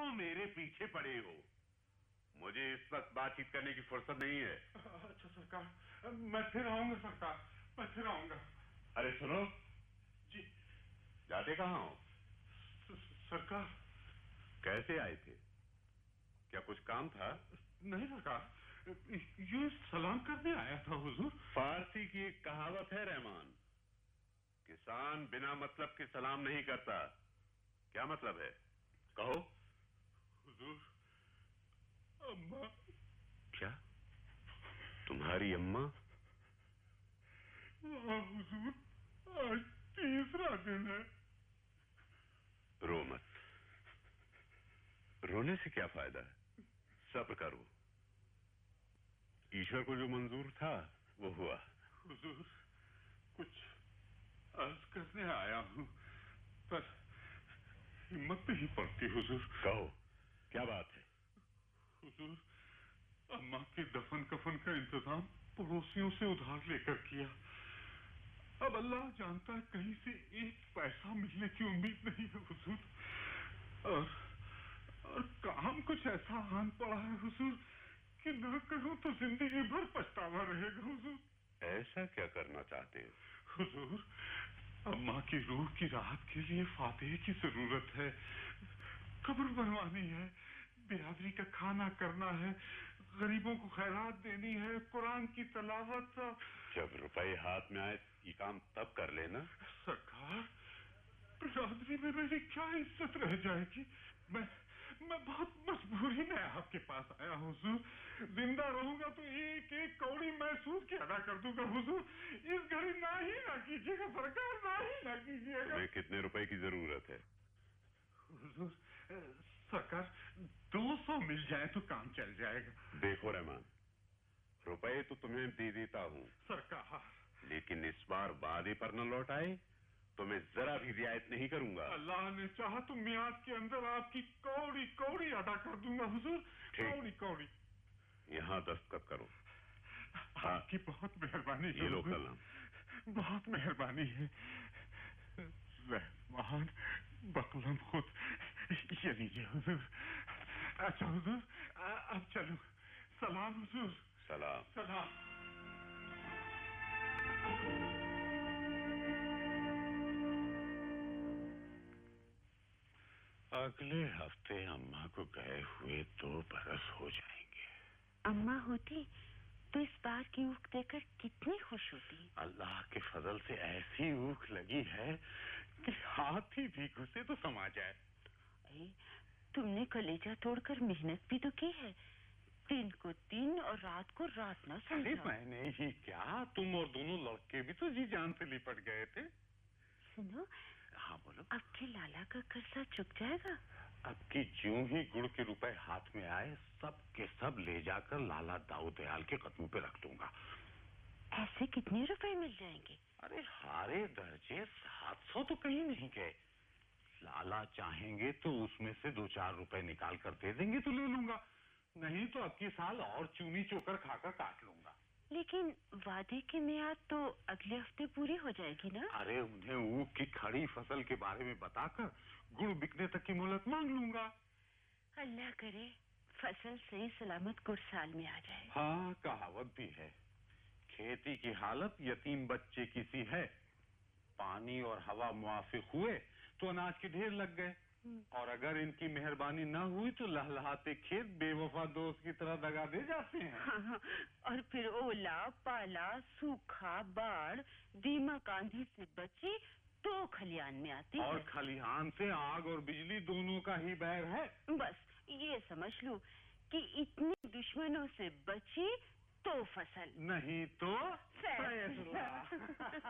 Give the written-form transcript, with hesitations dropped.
क्यों मेरे पीछे पड़े हो? मुझे इस वक्त बातचीत करने की फुर्सत नहीं है। अच्छा सरकार, मैं फिर आऊंगा सरकार, मैं फिर आऊंगा। अरे सुनो जी। जाते कहाँ हो? सरकार। कैसे आए थे? क्या कुछ काम था? नहीं सरकार, ये सलाम करने आया था हुजूर। फारसी की एक कहावत है रहमान, किसान बिना मतलब के सलाम नहीं करता। क्या मतलब है? कहो। हुजूर, अम्मा। क्या? तुम्हारी अम्मा? हाँ हुजूर, आज तीसरा दिन है। रो मत, रोने से क्या फायदा है, सब्र करो। ईश्वर को जो मंजूर था वो हुआ। हुजूर, कुछ अर्ज करने आया हूं, पर हिम्मत नहीं पड़ती हुजूर। कहो, क्या बात है? हुजूर, अम्मा के दफन कफन का इंतजाम पड़ोसियों से उधार लेकर किया। अब अल्लाह जानता है, कहीं से एक पैसा मिलने की उम्मीद नहीं है हुजूर। और काम कुछ ऐसा आन पड़ा है हुजूर कि ना करूं तो जिंदगी भर पछतावा रहेगा हुजूर। ऐसा क्या करना चाहते हो? हुजूर, अम्मा की रूह की राहत के लिए फातिह की जरूरत है, कब्र बनवानी है, बिरादरी का खाना करना है, गरीबों को खैरात देनी है, कुरान की तलावत। जब रुपए हाथ में आए ये काम तब कर लेना। सरकार, बिरादरी में मेरी क्या इज्जत रह जाएगी? मैं बहुत मजबूरी में आपके पास आया हूँ हुजूर। जिंदा रहूंगा तो एक एक कौड़ी मैं सूद की अदा कर दूंगा हुजूर। इस घड़ी ना ही ना कीजिएगा सरकार, ना ही ना कीजिएगा। तुम्हें कितने रुपए की जरूरत है? हुजूर, सरकार 200 मिल जाए तो काम चल जाएगा। देखो रहमान, रुपए तो तुम्हें दे देता हूँ सरकार, लेकिन इस बार वादे पर न लौट आए तो मैं जरा भी रियायत नहीं करूंगा। अल्लाह ने चाहा तो मियाद के अंदर आपकी कौड़ी कौड़ी अदा कर दूंगा हुजूर। कौड़ी कौड़ी। यहाँ दस्तखत करो। आपकी बहुत मेहरबानी है। ये लो कलम। बहुत मेहरबानी है। रहमान बकलम खुद ये लीजिए हुजूर। अच्छा हुजूर, अब चलो। सलाम हुजूर। सलाम। सलाम। अगले हफ्ते अम्मा को गए हुए 2 बरस हो जाएंगे। अम्मा होती तो इस बार की ऊख देकर कितनी खुश होती। अल्लाह के फजल से ऐसी ऊख लगी है कि हाथी भी घुसे तो समा जाए। तुमने कलेजा तोड़कर मेहनत भी तो की है, दिन को दिन और रात को रात न समझा। मैंने ही क्या, तुम और दोनों लड़के भी तो जी जान से लिपट गए थे। सुनो। हाँ बोलो। अब के लाला का कर्जा चुक जाएगा? अब की ज्यों ही गुड़ के रुपए हाथ में आए सब के सब ले जाकर लाला दाऊ दयाल के कदमों पे रख दूंगा। ऐसे कितने रुपए मिल जाएंगे? अरे हारे दर्जे 700 तो कहीं नहीं गए। लाला चाहेंगे तो उसमें से 2-4 रुपए निकाल कर दे देंगे तो ले लूंगा, नहीं तो अब की साल और चूनी चोकर खाकर काट लूंगा। लेकिन वादे की मियाद तो अगले हफ्ते पूरी हो जाएगी ना? अरे उन्हें ऊख की खड़ी फसल के बारे में बताकर गुड़ बिकने तक की मोहलत मांग लूंगा। अल्लाह करे फसल सही सलामत गुड़ साल में आ जाए। हाँ, कहावत भी है, खेती की हालत यतीम बच्चे की सी है, पानी और हवा मुआफिक हुए तो अनाज के ढेर लग गए, और अगर इनकी मेहरबानी न हुई तो लहलहाते खेत बेवफा दोस्त की तरह दगा दे जाते हैं। हाँ, और फिर ओला पाला सूखा बाढ़ दीमक आंधी से बची तो खलियान में आती और है। खलिहान से आग और बिजली दोनों का ही बैर है। बस ये समझ लो कि इतने दुश्मनों से बची तो फसल, नहीं तो फैसला।